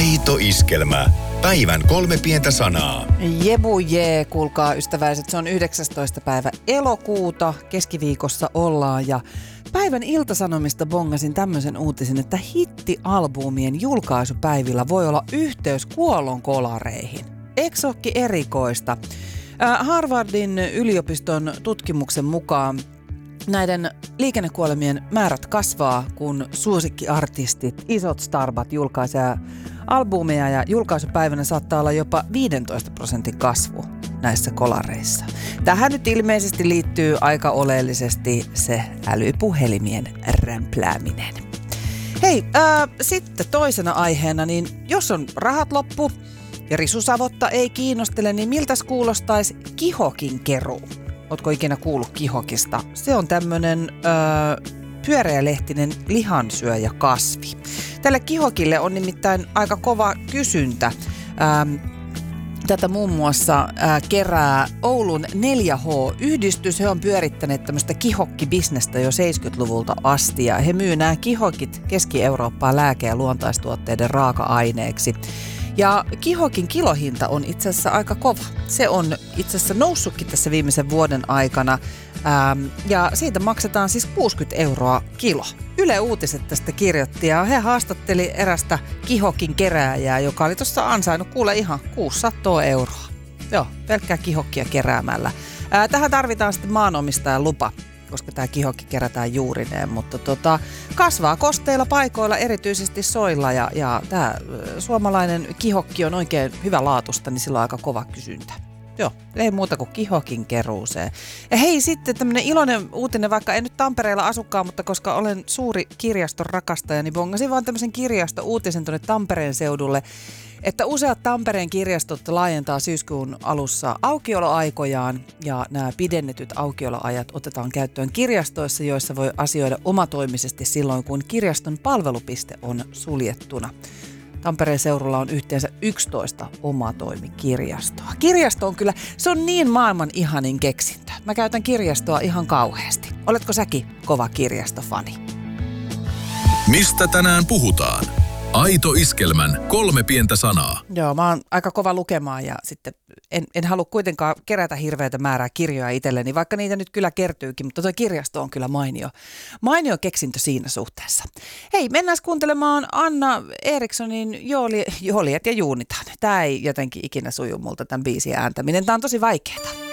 Aito iskelmä. Päivän 3 pientä sanaa. Jebu jee, kuulkaa ystäväiset, se on 19. päivä elokuuta, keskiviikossa ollaan ja päivän Ilta-Sanomista bongasin tämmöisen uutisen, että hittialbumien julkaisupäivillä voi olla yhteys kuolonkolareihin. Eikö se olekin erikoista? Harvardin yliopiston tutkimuksen mukaan näiden liikennekuolemien määrät kasvaa, kun suosikkiartistit, isot starbat julkaisee albumeja ja julkaisupäivänä saattaa olla jopa 15% kasvu näissä kolareissa. Tähän nyt ilmeisesti liittyy aika oleellisesti se älypuhelimien rämplääminen. Hei, sitten toisena aiheena, niin jos on rahat loppu ja risusavotta ei kiinnostele, niin miltäs kuulostaisi kihokin keruu? Ootko ikinä kuullut kihokista? Se on tämmönen pyöreälehtinen lihansyöjäkasvi. Tälle kihokille on nimittäin aika kova kysyntä. Tätä muun muassa kerää Oulun 4H-yhdistys. He on pyörittäneet tämmöistä kihokkibisnestä jo 70-luvulta asti. Ja he myy nämä kihokit Keski-Eurooppaan lääke- ja luontaistuotteiden raaka-aineeksi. Ja kihokin kilohinta on itse asiassa aika kova. Se on itse asiassa noussutkin tässä viimeisen vuoden aikana. Ja siitä maksetaan siis 60 € kilo. Yle Uutiset tästä kirjoitti ja he haastatteli erästä kihokin kerääjää, joka oli tuossa ansainnut kuule ihan 600 €. Joo, pelkkää kihokkia keräämällä. Tähän tarvitaan sitten maanomistajan lupa, koska tämä kihokki kerätään juurineen, mutta kasvaa kosteilla paikoilla, erityisesti soilla ja tämä suomalainen kihokki on oikein hyvä laatusta, niin sillä on aika kova kysyntä. Joo, ei muuta kuin kihokin keruuseen. Ja hei, sitten tämmöinen iloinen uutinen, vaikka en nyt Tampereella asukkaan, mutta koska olen suuri kirjaston rakastaja, niin bongasin vaan tämmöisen kirjasto-uutisen tuonne Tampereen seudulle, että useat Tampereen kirjastot laajentaa syyskuun alussa aukioloaikojaan ja nämä pidennetyt aukioloajat otetaan käyttöön kirjastoissa, joissa voi asioida omatoimisesti silloin, kun kirjaston palvelupiste on suljettuna. Tampereen seudulla on yhteensä 11 omatoimikirjastoa. Kirjasto on kyllä, se on niin maailman ihanin keksintö. Mä käytän kirjastoa ihan kauheasti. Oletko säkin kova kirjastofani? Mistä tänään puhutaan? Aito iskelmän 3 pientä sanaa. Joo, mä oon aika kova lukemaan ja sitten en halua kuitenkaan kerätä hirveätä määrää kirjoja itselleni, vaikka niitä nyt kyllä kertyykin, mutta tuo kirjasto on kyllä mainio keksintö siinä suhteessa. Hei, mennään kuuntelemaan Anna Erikssonin Jooliet ja Juunitaan. Tää ei jotenkin ikinä suju multa tämän biisin ääntäminen, tää on tosi vaikeeta.